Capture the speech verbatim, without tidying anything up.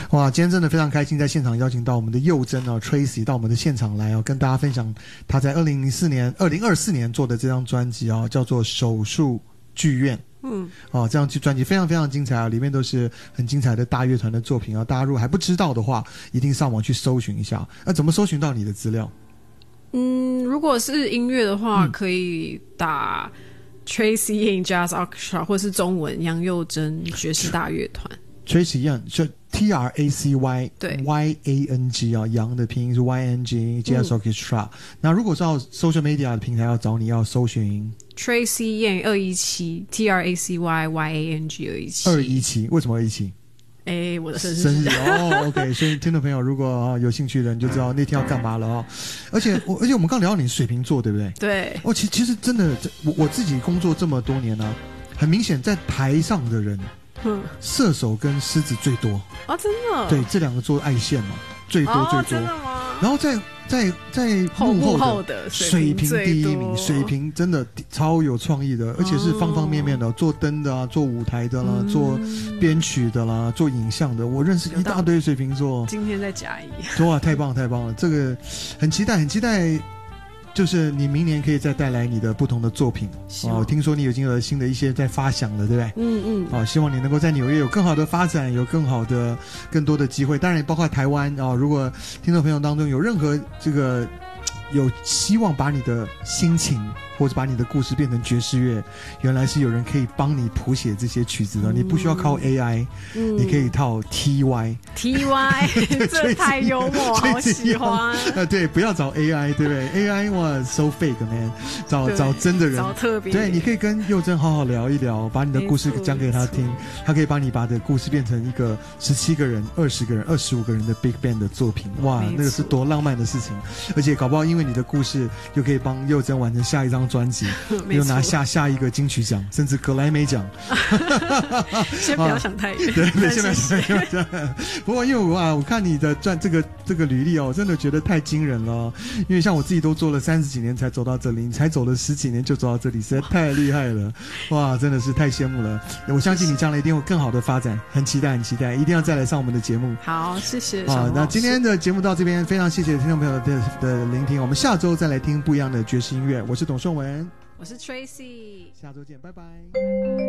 哇，今天真的非常开心，在现场邀请到我们的佑真哦 Tracy 到我们的现场来哦，跟大家分享他在二零零四年、二零二四年做的这张专辑哦，叫做《手术剧院》。嗯，哦，这张专辑非常非常精彩啊，里面都是很精彩的大乐团的作品啊。大家如果还不知道的话，一定上网去搜寻一下。那、啊、怎么搜寻到你的资料？ 嗯，如果是音乐的话，嗯、可以打 Tracy Yang Jazz Orchestra， 或是中文杨佑真爵士大乐团。 Tracy Yang 就 T R A C Y 对 Y A N G 啊，杨的拼音是 Y N G Jazz Orchestra、嗯。那如果是要 social media 的平台要找你，要搜寻 Tracy Yang 二一七 T R A C Y Y A N G 二一七二一七，为什么二一七？ 哎，我的生日生日哦 ，OK， 所以听众朋友如果、哦、有兴趣的，你就知道那天要干嘛了哦。而且我，而且我们刚聊到你水瓶座，对不对？ 对。 哦，其其实真的，我我自己工作这么多年呢、啊，很明显在台上的人。嗯，射手跟狮子最多啊，真的？ 对，这两个做爱线嘛，最多最多。 哦、真的吗？ 然后在在在幕后的水瓶第一名，水瓶真的超有创意的，而且是方方面面的，哦、做灯的啊，做舞台的啦，嗯、做编曲的啦，做影像的，我认识一大堆水瓶座。 今天在甲乙， 哇，太棒太棒了！这个很期待，很期待。就是你明年可以再带来你的不同的作品哦。听说你已经有新的一些在发想了，对不对？嗯嗯。哦，希望你能够在纽约有更好的发展，有更好的、更多的机会。当然，也包括台湾哦。如果听众朋友当中有任何这个有希望把你的心情或者把你的故事变成爵士乐，原来是有人可以帮你谱写这些曲子的，嗯、你不需要靠 A I，嗯、你可以靠 T Y T Y， 这太幽默，好喜欢。 呃，对，不要找 A I， 对不对 ？A I 哇 ，so fake man， 找找真的人， 找特别。 对，你可以跟佑真好好聊一聊，把你的故事讲给他听，他可以帮你把的故事变成一个十七个人、二十个人、二十五个人的 big band 的作品，哇，那个是多浪漫的事情！而且搞不好因为你的故事，又可以帮佑真完成下一张专辑，又拿下下一个金曲奖，甚至格莱美奖。 先不要想太远， 对对，先不要想太远。不过因为我啊，我看你的专这个这个履历哦，我真的觉得太惊人了。因为像我自己都做了三十几年才走到这里，你才走了十几年就走到这里，实在太厉害了！哇，真的是太羡慕了。我相信你将来一定会更好的发展，很期待，很期待，一定要再来上我们的节目。 好，谢谢。 好，那今天的节目到这边，非常谢谢听众朋友的的聆听。我们下周再来听不一样的爵士音乐。我是董颂文， 我是 Tracy， 下周见，拜拜。